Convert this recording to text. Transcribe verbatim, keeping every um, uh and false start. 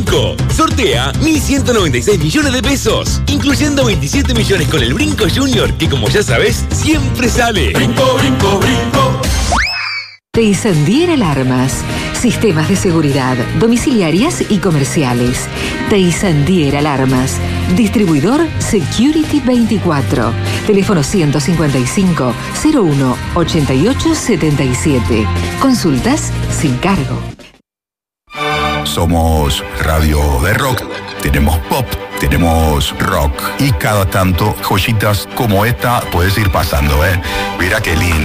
Brinco. Sortea mil ciento noventa y seis millones de pesos, incluyendo veintisiete millones con el Brinco Junior, que como ya sabes, siempre sale. Brinco, brinco, brinco. Teisandier Alarmas. Sistemas de seguridad, domiciliarias y comerciales. Teisandier Alarmas. Distribuidor Security veinticuatro. Teléfono ciento cincuenta y cinco, cero uno, ochenta y ocho setenta y siete. Consultas sin cargo. Somos radio de rock. Tenemos pop, tenemos rock. Y cada tanto, joyitas como esta puedes ir pasando, ¿eh? Mira qué lindo.